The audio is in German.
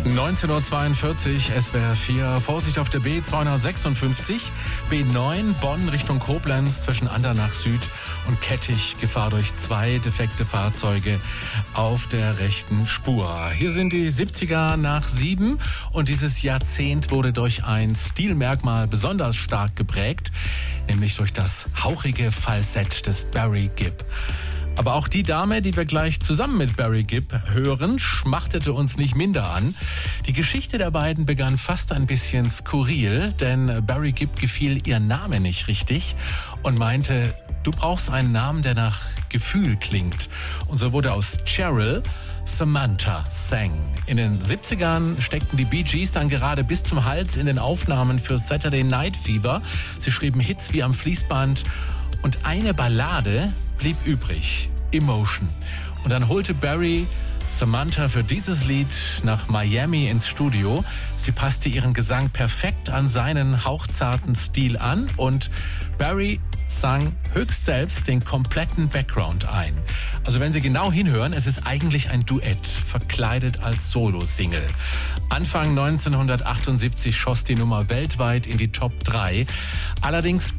19:42 Uhr, SWR 4. Vorsicht auf der B256, B9 Bonn Richtung Koblenz zwischen Andernach Süd und Kettich. Gefahr durch 2 defekte Fahrzeuge auf der rechten Spur. Hier sind die 70er nach 7 und dieses Jahrzehnt wurde durch ein Stilmerkmal besonders stark geprägt, nämlich durch das hauchige Falsett des Barry Gibb. Aber auch die Dame, die wir gleich zusammen mit Barry Gibb hören, schmachtete uns nicht minder an. Die Geschichte der beiden begann fast ein bisschen skurril, denn Barry Gibb gefiel ihr Name nicht richtig und meinte, du brauchst einen Namen, der nach Gefühl klingt. Und so wurde aus Cheryl Samantha Sang. In den 70ern steckten die Bee Gees dann gerade bis zum Hals in den Aufnahmen für Saturday Night Fever. Sie schrieben Hits wie am Fließband und eine Ballade blieb übrig, Emotion. Und dann holte Barry Samantha für dieses Lied nach Miami ins Studio. Sie passte ihren Gesang perfekt an seinen hauchzarten Stil an und Barry sang höchst selbst den kompletten Background ein. Also wenn Sie genau hinhören, es ist eigentlich ein Duett, verkleidet als Solo-Single. Anfang 1978 schoss die Nummer weltweit in die Top 3. Allerdings